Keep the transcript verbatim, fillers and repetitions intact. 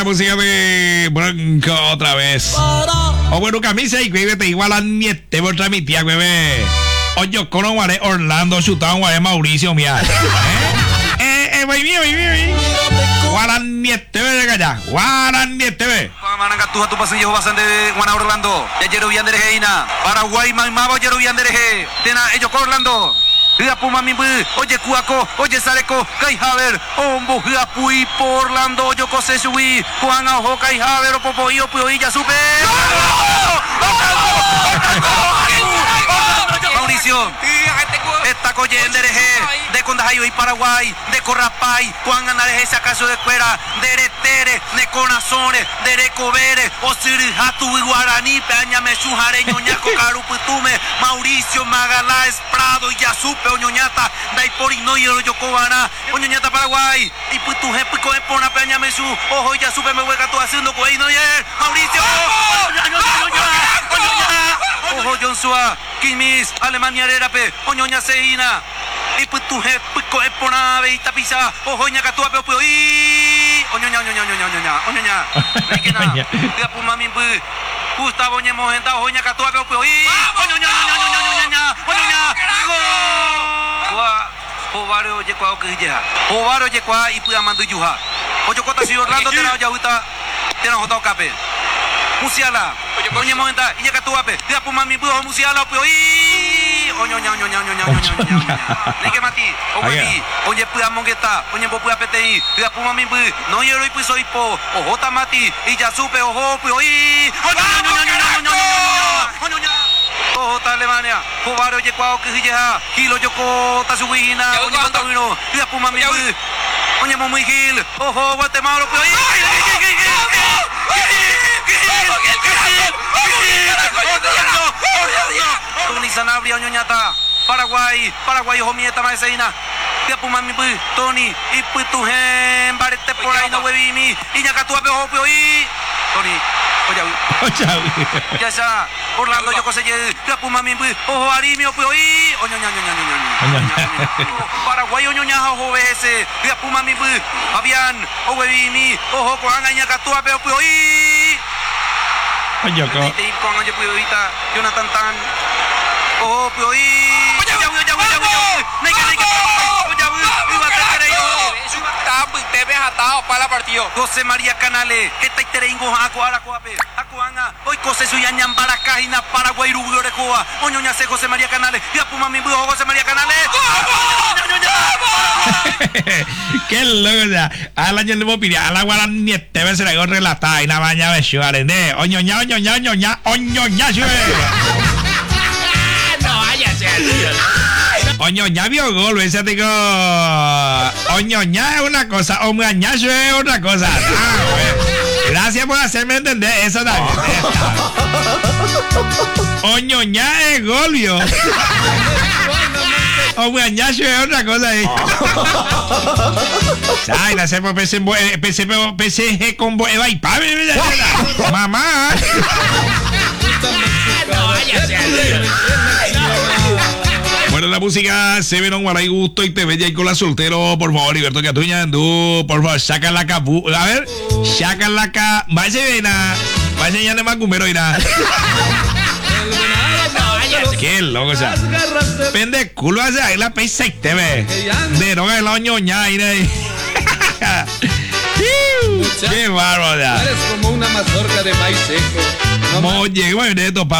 música de Bronco otra vez. O bueno, camisa y cuídate igual a niete por transmitir, bebé. Oye, con Guaré Orlando, chutado Guaré Mauricio, mira. Eh, eh, eh, muy bien, muy bien, muy bien. Guaran niete, ve allá. Guaran niete, ve. Mananga tu tu pasillo bastante de Guana Orlando. Ya Jero Vianderejeina. Paraguay, Maimabo, Jero Viandereje. Tena, ellos con Orlando. Puma mi oye Cuaco, oye Sareco, Kai Haber, Ombo, Pui, Porlando, yo Cose Subí, Juan Ajo, Kai Haber, Popo, Yo, Pui, ya supe. Mauricio, esta coye en Dereje, de Condajayo y Paraguay, de Corrapay, Juan Anareje, si acaso de Cuera, de Retere, de Conazones, de Recovere, Osiri, Hatu y Guaraní, Peña Mechujareño, Ñaco, Caruputume, Mauricio, Magaláes, Prado y Yasupe, Oñoñata, Daiporino y Yocobana, Oñoñata, Paraguay, y Putu, Jepico, Epona, Peña Mechu, Ojo, Yasupe, me hueca tú haciendo coino, Mauricio, Ojo, Jonsua, Kimis, Alemania, Arape, Oñoña, Seina, y Putu, Jepico, Epona, Beita, Pisa, Ojo, Ñacatua, Peo, y Oñoña, Oñoña, Oñoña, Oñoña, Oñoña, Lequena, Diapuma, Mimbu, Gustavo, Ñemojenta, Ojo, Ñacatua, Peo, y Oñoña, Oñoña, Oñoña, Oñoña, Ovario Yekua que ya. Ovario Yekua y puya mandu yuha. Ocho cota si Orlando te na yahuita te na jota cape. Musiala. Oye momenta y ya tu ape. Ya puma mi puyo musiala puyo y oño ña oño ña oño ña oño ña. Nike mati. Oye oye puya mongeta. Oye puya peti. Ya puma mi puyo. No yero y puyo ipo. Ojo tamati y ya supe ojo puyo y oño ña oño ña oño ña oño ña. Ojo Alemania, Ovario Yecuao que ya, Kilo Yoko, Tazuina, Oñe Pantavino, y la Puma mi, Oñe Muy Gil, Ojo Guatemala, Tony Sanabria, Oñoñata, Paraguay, Paraguay, Jomieta Maeseina, ya Puma mi, Tony, y Putujen, Barete por ahí no huevimi, y ya Catua Peopio y Tony. Oye, ya está. Orlando yo cosé ya Puma mi ojo Arimio pues y oño ña ña ña Paraguay oño ña ojo ese ya Puma mi Fabián ojo mi ojo con aña catua pero pues y oye co con aña pues ahorita Jonathan Tan ojo pues y ya ya ya ya te ves atado para el partido. José María Canales, que está itereingo a cuara coape, a cuanga, hoy cose su yañan para cajina Paraguay rubio de coa, oñoña se José María Canales, ya puma mi bujo José María Canales. Qué loco ya. A la gente me pide a la guarani te ves la gorra relatada y na baña de shuare de oñoña oñoña oñoña oñoña no váyase al río. Oñoña vio gol, ese digo. Oñoña es una cosa, oñañazo es otra cosa. Ah, gracias por hacerme entender eso también. Oñoña es gol, vio. Oñañazo es otra cosa ahí. Ay, la hacemos P C G con Eva y Pablo. Mamá. No váyase al río. Bueno, la música se ve en Guaray Gusto y te ve ya con la soltero, por favor, Heriberto Catuña, tú, por favor, saca la capu, a ver, saca la ca, vaya vena, vaya ya no más cumero irá. Qué loco, o sea, pende culo hacia ahí la pesa y te ve, de droga el oño ña, irá ahí. Qué bárbaro, ya. Eres como una mazorca de maíz seco. Como llegó en esto,